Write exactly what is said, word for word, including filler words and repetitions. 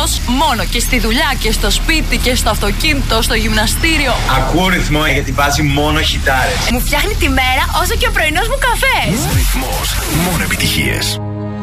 ρυθμός μόνο και στη δουλειά και στο σπίτι και στο αυτοκίνητο, στο γυμναστήριο. Ακούω ρυθμό γιατί βάζει μόνο χιτάρες. Μου φτιάχνει τη μέρα όσο και ο πρωινός μου καφές. Ρυθμός, μόνο επιτυχίες.